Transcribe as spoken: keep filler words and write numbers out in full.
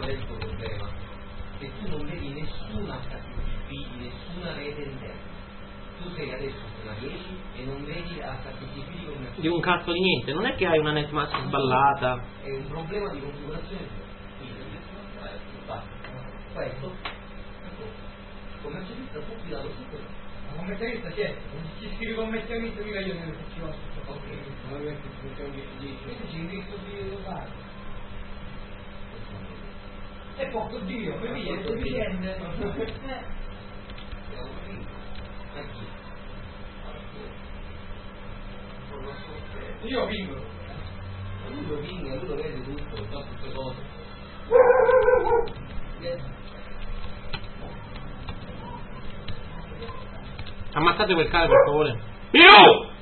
qual è il tuo problema? Che tu non vedi nessun acca ti ti pi, nessuna rete interna. Tu sei adesso sulla dieci e non vedi acca ti ti pi come Di un cazzo di niente, non è che hai una netmask sballata. è un problema di configurazione. Questo commercialista pubblicato su quello. Ma commercialista c'è, ci scrivi commercialista mica io nelle funzioni. Ok, non lo metti in funzione di questo ci indirizzo di lo fare. E poco Dio, per via, è sufficiente. Io vinco. Lui lo vince, lui lo vede tutto, fa tutte cose. Ammazzate quel cane per favore. Io!